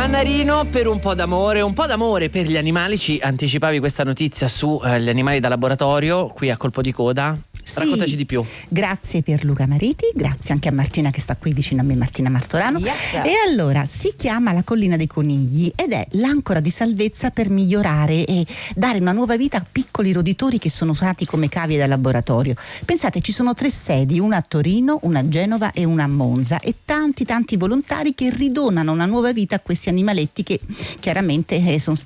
Mannarino per un po' d'amore per gli animali. Ci anticipavi questa notizia su gli animali da laboratorio qui a Colpo di Coda. Sì, raccontaci di più. Grazie Pierluca Mariti, grazie anche a Martina che sta qui vicino a me, Martina Martorano. Yes. E allora si chiama La Collina dei Conigli ed è l'ancora di salvezza per migliorare e dare una nuova vita a piccoli roditori che sono usati come cavie da laboratorio. Pensate, ci sono 3 sedi, una a Torino, una a Genova e una a Monza, e tanti volontari che ridonano una nuova vita a questi animaletti che chiaramente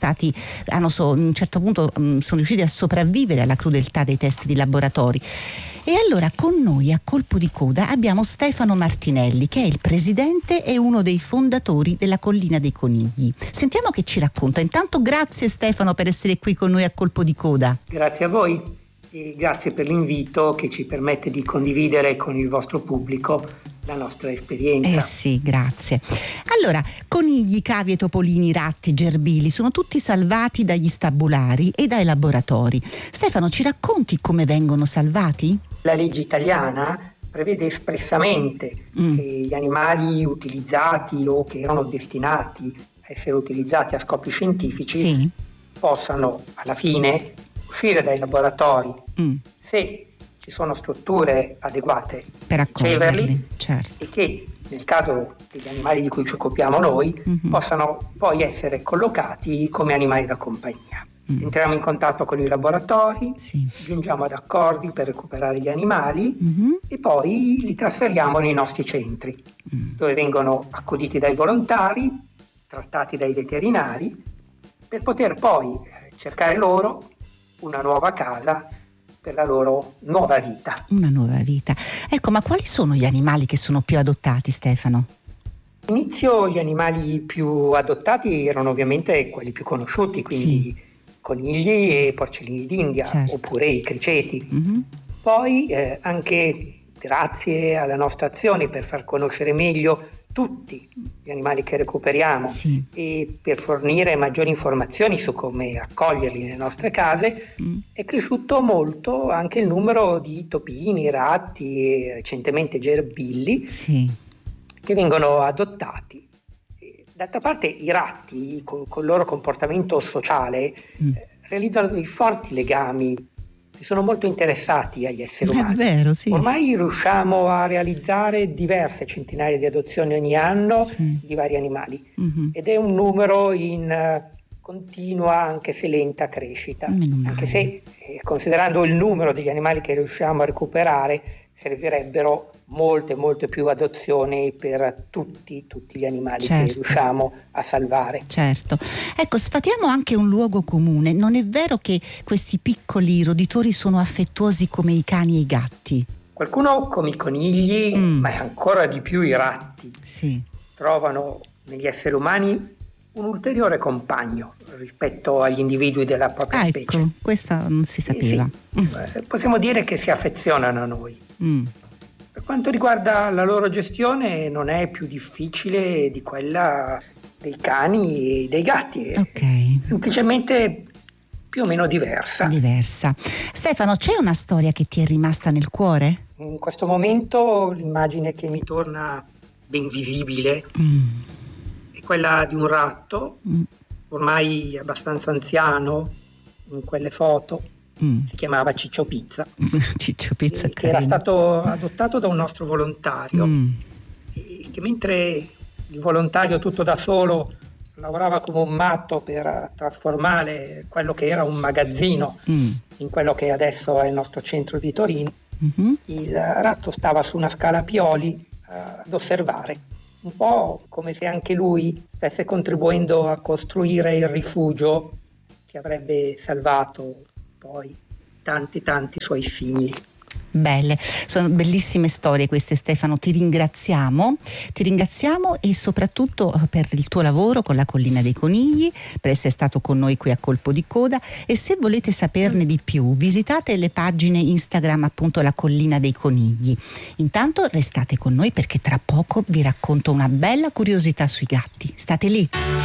a un certo punto sono riusciti a sopravvivere alla crudeltà dei test di laboratori. E allora con noi a Colpo di Coda abbiamo Stefano Martinelli, che è il presidente e uno dei fondatori della Collina dei Conigli. Sentiamo che ci racconta. Intanto grazie Stefano per essere qui con noi a Colpo di Coda. Grazie a voi e grazie per l'invito che ci permette di condividere con il vostro pubblico la nostra esperienza. Sì, grazie. Allora, conigli, cavie, topolini, ratti, gerbili sono tutti salvati dagli stabulari e dai laboratori. Stefano, ci racconti come vengono salvati? La legge italiana prevede espressamente che gli animali utilizzati o che erano destinati a essere utilizzati a scopi scientifici possano alla fine uscire dai laboratori se ci sono strutture adeguate per accoglierli, certo. E che nel caso degli animali di cui ci occupiamo noi possano poi essere collocati come animali da compagnia. Entriamo in contatto con i laboratori, giungiamo ad accordi per recuperare gli animali e poi li trasferiamo nei nostri centri, dove vengono accuditi dai volontari, trattati dai veterinari, per poter poi cercare loro una nuova casa per la loro nuova vita. Una nuova vita. Ecco, ma quali sono gli animali che sono più adottati, Stefano? All'inizio gli animali più adottati erano ovviamente quelli più conosciuti, quindi conigli e porcellini d'India, certo. Oppure i criceti. Poi anche grazie alla nostra azione per far conoscere meglio tutti gli animali che recuperiamo e per fornire maggiori informazioni su come accoglierli nelle nostre case, è cresciuto molto anche il numero di topini, ratti e recentemente gerbilli che vengono adottati. D'altra parte i ratti, con il loro comportamento sociale, realizzano dei forti legami. Sono molto interessati agli esseri umani. È vero, Ormai riusciamo a realizzare diverse centinaia di adozioni ogni anno di vari animali ed è un numero in continua, anche se lenta crescita. Anche se, considerando il numero degli animali che riusciamo a recuperare, servirebbero molte più adozioni per tutti gli animali che riusciamo a salvare. Certo. Ecco, sfatiamo anche un luogo comune. Non è vero che questi piccoli roditori sono affettuosi come i cani e i gatti? Qualcuno come i conigli, ma ancora di più i ratti, trovano negli esseri umani un ulteriore compagno rispetto agli individui della propria specie. Ecco, questo non si sapeva. Possiamo dire che si affezionano a noi. Per quanto riguarda la loro gestione non è più difficile di quella dei cani e dei gatti, semplicemente più o meno diversa. Stefano, c'è una storia che ti è rimasta nel cuore? In questo momento l'immagine che mi torna ben visibile è quella di un ratto, ormai abbastanza anziano, in quelle foto. Si chiamava Ciccio Pizza. Ciccio Pizza, che era stato adottato da un nostro volontario e che mentre il volontario tutto da solo lavorava come un matto per trasformare quello che era un magazzino in quello che adesso è il nostro centro di Torino, il ratto stava su una scala a pioli ad osservare, un po' come se anche lui stesse contribuendo a costruire il rifugio che avrebbe salvato poi tanti suoi simili. Belle, sono bellissime storie queste, Stefano, ti ringraziamo e soprattutto per il tuo lavoro con la Collina dei Conigli, per essere stato con noi qui a Colpo di Coda, e se volete saperne di più visitate le pagine Instagram, appunto, la Collina dei Conigli. Intanto restate con noi perché tra poco vi racconto una bella curiosità sui gatti. State lì.